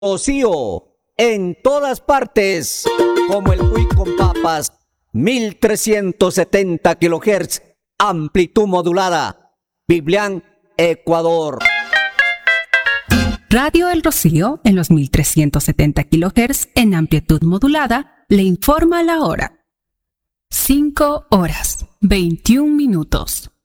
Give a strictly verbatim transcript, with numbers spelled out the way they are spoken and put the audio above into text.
Rocío, en todas partes, como el Cuy con papas, mil trescientos setenta kilohertz, amplitud modulada, Biblián, Ecuador. Radio El Rocío, en los mil trescientos setenta kilohertz, en amplitud modulada, le informa la hora. cinco horas, veintiún minutos.